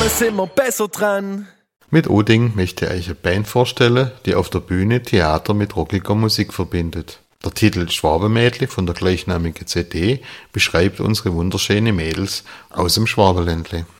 sind wir besser dran. Mit Oding möchte ich euch eine Band vorstellen, die auf der Bühne Theater mit rockiger Musik verbindet. Der Titel Schwabenmädli von der gleichnamigen CD beschreibt unsere wunderschönen Mädels aus dem Schwabenländle.